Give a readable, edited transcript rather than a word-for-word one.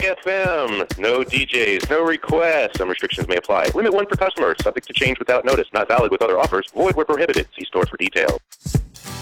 FM. No DJs, no requests. Some restrictions may apply. Limit 1 per customer. Subject to change without notice. Not valid with other offers. Void where prohibited. See store for details.